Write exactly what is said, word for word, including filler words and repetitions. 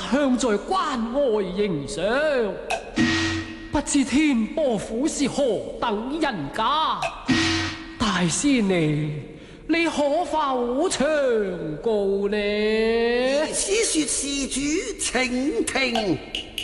向在關外迎上，不知天波府是何等人家？大師你你可否長告呢？ 此說事主請聽。